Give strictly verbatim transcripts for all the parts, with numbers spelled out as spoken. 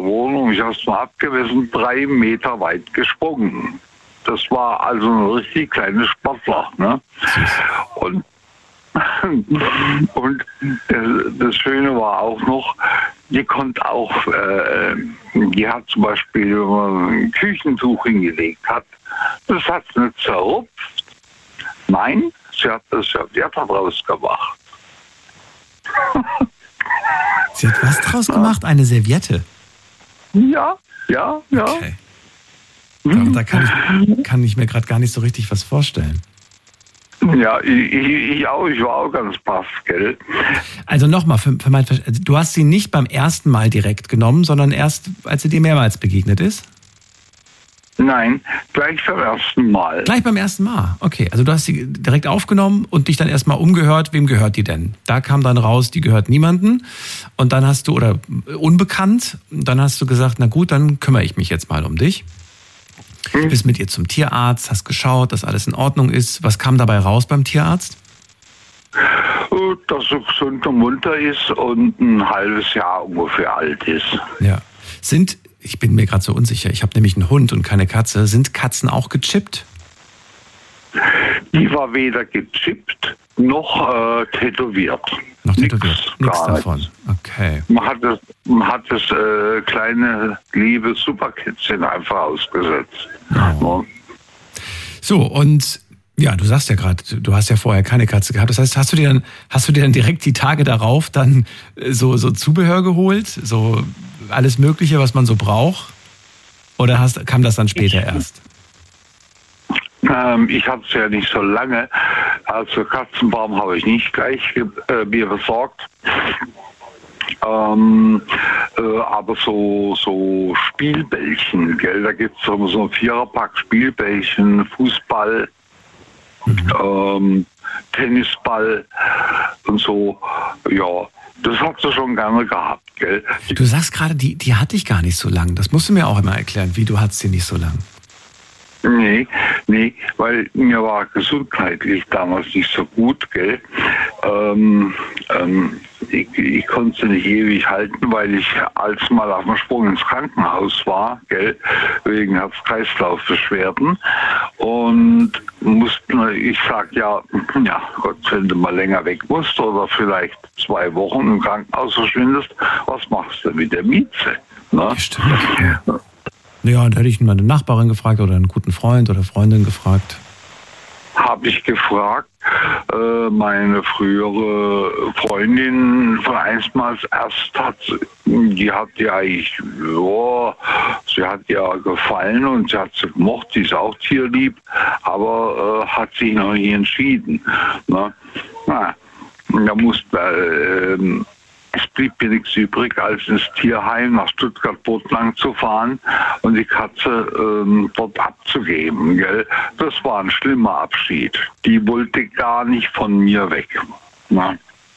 Wohnung, ich habe es mal abgemessen, drei Meter weit gesprungen. Das war also ein richtig kleiner Sportler. Ne? Und, und das Schöne war auch noch, die konnte auch, äh, die hat zum Beispiel, wenn man ein Küchentuch hingelegt hat, das hat sie nicht zerrupft. Nein, sie hat das Serviette draus gemacht. Sie hat was draus gemacht? Eine Serviette? Ja, ja, ja. Okay. Da, da kann, ich, kann ich mir gerade gar nicht so richtig was vorstellen. Ja, ich, ich auch, ich war auch ganz baff, gell? Also nochmal, für, für mein Ver- also du hast sie nicht beim ersten Mal direkt genommen, sondern erst, als sie dir mehrmals begegnet ist? Nein, gleich beim ersten Mal. Gleich beim ersten Mal, okay. Also du hast sie direkt aufgenommen und dich dann erstmal umgehört, wem gehört die denn? Da kam dann raus, die gehört niemanden. Und dann hast du, oder unbekannt, dann hast du gesagt, na gut, dann kümmere ich mich jetzt mal um dich. Du bist mit ihr zum Tierarzt, hast geschaut, dass alles in Ordnung ist. Was kam dabei raus beim Tierarzt? Dass sie gesund und munter ist und ein halbes Jahr ungefähr alt ist. Ja. Sind, ich bin mir gerade so unsicher, ich habe nämlich einen Hund und keine Katze. Sind Katzen auch gechippt? Die war weder gechippt noch äh, tätowiert. Noch tätowiert? Nichts gar davon. nichts. Okay. Man hat das, man hat das äh, kleine, liebe Superkätzchen einfach ausgesetzt. Oh. Ja. So, und ja, du sagst ja gerade, du hast ja vorher keine Katze gehabt. Das heißt, hast du dir dann, hast du dir dann direkt die Tage darauf dann so, so Zubehör geholt? So alles Mögliche, was man so braucht? Oder hast, kam das dann später erst? Ähm, ich hatte es ja nicht so lange. Also Katzenbaum habe ich nicht gleich äh, mir besorgt. Ähm, äh, aber so, so Spielbällchen, gell? Da gibt es so, so ein Viererpack Spielbällchen, Fußball, mhm. ähm, Tennisball und so. Ja, das hat sie schon gerne gehabt, gell? Du sagst gerade, die, die hatte ich gar nicht so lang. Das musst du mir auch immer erklären. Wie, du hattest sie nicht so lang? Nee, nee, weil mir war gesundheitlich damals nicht so gut, gell. Ähm, ähm, ich, ich konnte sie nicht ewig halten, weil ich als mal auf dem Sprung ins Krankenhaus war, gell, wegen Herz-Kreislauf-Beschwerden. Und mussten, ich sag ja, ja Gott, wenn du mal länger weg musst oder vielleicht zwei Wochen im Krankenhaus verschwindest, was machst du mit der Mieze? Ne? Stimmt. Ja. Ja, und da hätte ich mal eine Nachbarin gefragt oder einen guten Freund oder Freundin gefragt. Habe ich gefragt. Äh, meine frühere Freundin von einstmals erst hat, die hat ja eigentlich, ja, sie hat ja gefallen und sie hat sie gemocht, sie ist auch tierlieb, aber äh, hat sich noch nie entschieden. Ne? Na, da musste äh, es blieb mir nichts übrig, als ins Tierheim nach Stuttgart-Bodlang zu fahren und die Katze ähm, dort abzugeben. Gell? Das war ein schlimmer Abschied. Die wollte gar nicht von mir weg. Na?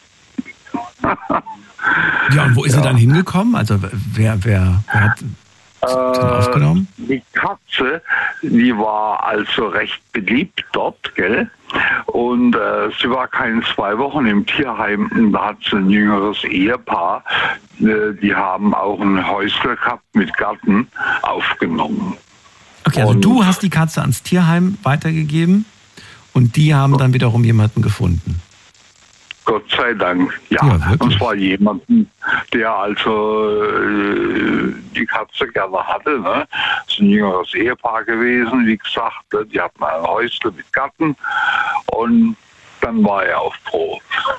Ja, und wo ist ja. sie dann hingekommen? Also wer, wer, wer hat sie denn aufgenommen? Die Katze, die war also recht beliebt dort, gell? Und äh, sie war keine zwei Wochen im Tierheim. Da hat sie ein jüngeres Ehepaar, äh, die haben auch ein Häusle gehabt mit Garten aufgenommen. Okay, also und du hast die Katze ans Tierheim weitergegeben und die haben dann wiederum jemanden gefunden. Gott sei Dank, ja. ja und zwar jemanden, der also äh, die Katze gerne hatte. Ne? Das ist ein jüngeres Ehepaar gewesen, wie gesagt. Die hatten ein Häusle mit Garten und dann war er auch froh.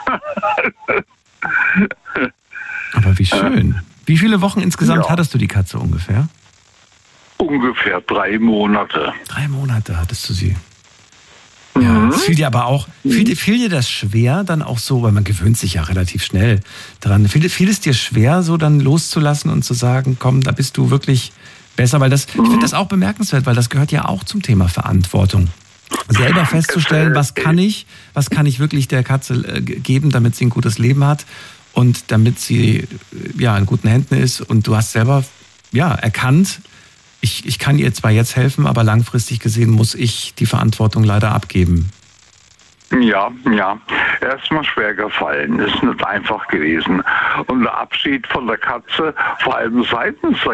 Aber wie schön. Wie viele Wochen insgesamt ja. hattest du die Katze ungefähr? Ungefähr drei Monate. Drei Monate hattest du sie. Ja, es fiel dir aber auch, fiel, dir- fiel dir das schwer, dann auch so, weil man gewöhnt sich ja relativ schnell dran, fiel, fiel es dir schwer, so dann loszulassen und zu sagen, komm, da bist du wirklich besser, weil das, ich finde das auch bemerkenswert, weil das gehört ja auch zum Thema Verantwortung. Selber festzustellen, was kann ich, was kann ich wirklich der Katze äh, geben, damit sie ein gutes Leben hat und damit sie äh, ja in guten Händen ist und du hast selber ja erkannt, Ich, ich kann ihr zwar jetzt helfen, aber langfristig gesehen muss ich die Verantwortung leider abgeben. Ja, ja. Erstmal schwer gefallen. Ist nicht einfach gewesen. Und der Abschied von der Katze, vor allem seitens